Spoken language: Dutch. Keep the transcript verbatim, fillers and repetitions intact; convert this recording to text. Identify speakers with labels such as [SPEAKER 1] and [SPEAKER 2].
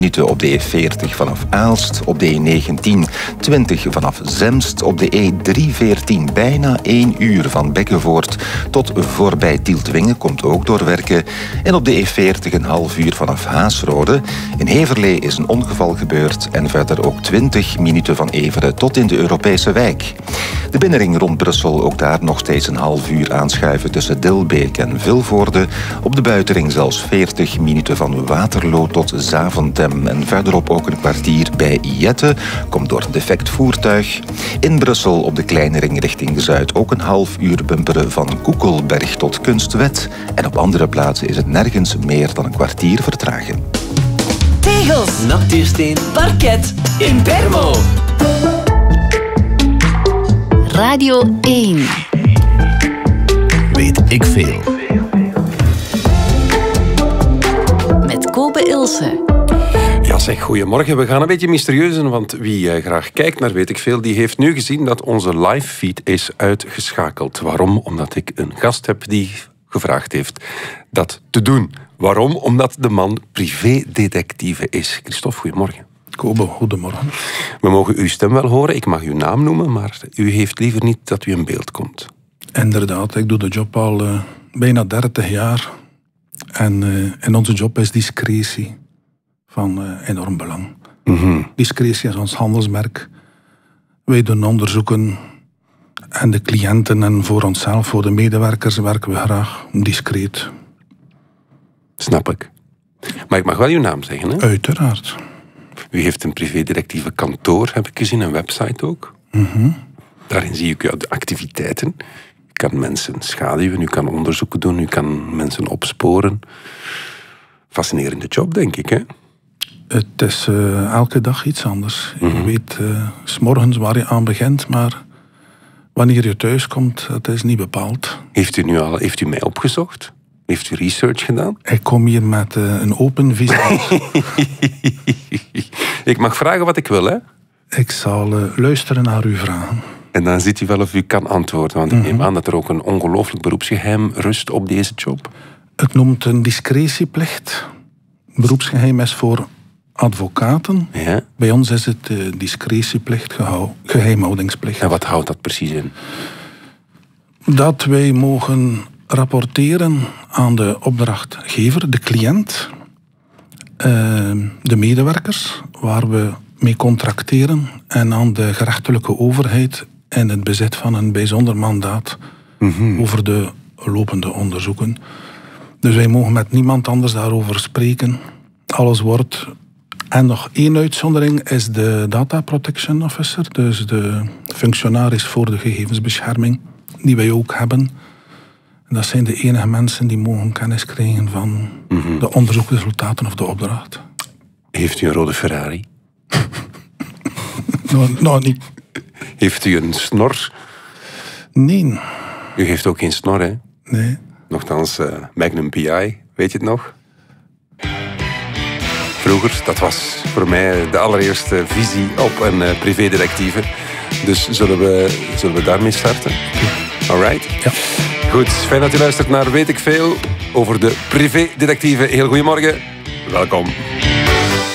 [SPEAKER 1] minuten op de E veertig vanaf Aalst, op de E negentien twintig vanaf Zemst, op de E driehonderdveertien bijna één uur van Bekkenvoort tot voorbij Tieltwingen, komt ook door werken, en op de E veertig een half uur vanaf Haasrode. In Heverlee is een ongeval gebeurd en verder ook twintig minuten van Everen tot in de Europese wijk. De binnenring rond Brussel, ook daar nog steeds een half uur aanschuiven tussen Dilbeek en Vilvoorde. Op de buitenring zelfs veertig minuten van Waterloo tot Zaventem. En verderop ook een kwartier bij Jette, komt door een defect voertuig. In Brussel op de kleine ring richting Zuid ook een half uur bumperen van Koekelberg tot Kunstwet. En op andere plaatsen is het nergens meer dan een kwartier vertragen.
[SPEAKER 2] Tegels, natuursteen, parket, Impermo.
[SPEAKER 3] Radio één.
[SPEAKER 4] Weet ik veel.
[SPEAKER 3] Met Kobe Ilse.
[SPEAKER 5] Ja zeg, goedemorgen. We gaan een beetje mysterieuzen, want wie uh, graag kijkt naar Weet ik Veel, die heeft nu gezien dat onze live feed is uitgeschakeld. Waarom? Omdat ik een gast heb die gevraagd heeft dat te doen. Waarom? Omdat de man privédetectieve is. Christophe, goedemorgen.
[SPEAKER 6] Kobe, goedemorgen.
[SPEAKER 5] We mogen uw stem wel horen, ik mag uw naam noemen, maar u heeft liever niet dat u in beeld komt.
[SPEAKER 6] Inderdaad, ik doe de job al uh, bijna dertig jaar. En, uh, en onze job is discretie. Van uh, enorm belang.
[SPEAKER 5] Mm-hmm.
[SPEAKER 6] Discretie is ons handelsmerk. Wij doen onderzoeken. En de cliënten en voor onszelf, voor de medewerkers, werken we graag discreet.
[SPEAKER 5] Snap ik. Maar ik mag wel uw naam zeggen, hè?
[SPEAKER 6] Uiteraard.
[SPEAKER 5] U heeft een privédetectieve kantoor, heb ik gezien, een website ook.
[SPEAKER 6] Mm-hmm.
[SPEAKER 5] Daarin zie ik uw activiteiten. U kan mensen schaduwen, u kan onderzoeken doen, u kan mensen opsporen. Fascinerende job, denk ik, hè?
[SPEAKER 6] Het is uh, elke dag iets anders.
[SPEAKER 5] Mm-hmm.
[SPEAKER 6] Je weet uh, 's morgens waar je aan begint, maar wanneer je thuis komt, dat is niet bepaald.
[SPEAKER 5] Heeft u nu al, heeft u mij opgezocht? Heeft u research gedaan?
[SPEAKER 6] Ik kom hier met uh, een open visie.
[SPEAKER 5] Ik mag vragen wat ik wil, hè?
[SPEAKER 6] Ik zal uh, luisteren naar uw vragen.
[SPEAKER 5] En dan ziet u wel of u kan antwoorden. Want ik
[SPEAKER 6] Mm-hmm.
[SPEAKER 5] neem aan dat er ook een ongelooflijk beroepsgeheim rust op deze job.
[SPEAKER 6] Het noemt een discretieplicht. Beroepsgeheim is voor advocaten.
[SPEAKER 5] Ja?
[SPEAKER 6] Bij ons is het uh, discretieplicht, gehou- geheimhoudingsplicht.
[SPEAKER 5] En wat houdt dat precies in?
[SPEAKER 6] Dat wij mogen rapporteren aan de opdrachtgever, de cliënt, uh, de medewerkers, waar we mee contracteren, en aan de gerechtelijke overheid in het bezit van een bijzonder mandaat
[SPEAKER 5] Mm-hmm.
[SPEAKER 6] over de lopende onderzoeken. Dus wij mogen met niemand anders daarover spreken. Alles wordt... En nog één uitzondering is de Data Protection Officer, dus de functionaris voor de gegevensbescherming, die wij ook hebben. En dat zijn de enige mensen die mogen kennis krijgen van
[SPEAKER 5] Mm-hmm.
[SPEAKER 6] de onderzoeksresultaten of de opdracht.
[SPEAKER 5] Heeft u een rode Ferrari?
[SPEAKER 6] nou, nou, niet.
[SPEAKER 5] Heeft u een snor?
[SPEAKER 6] Nee.
[SPEAKER 5] U heeft ook geen snor, hè?
[SPEAKER 6] Nee.
[SPEAKER 5] Nochtans, uh, Magnum P I, weet je het nog? Vroeger, dat was voor mij de allereerste visie op een uh, privédetectieve. Dus zullen we, zullen we daarmee starten? Alright?
[SPEAKER 6] Ja.
[SPEAKER 5] Goed, fijn dat u luistert naar Weet ik Veel over de privédetectieve. Heel goedemorgen, welkom.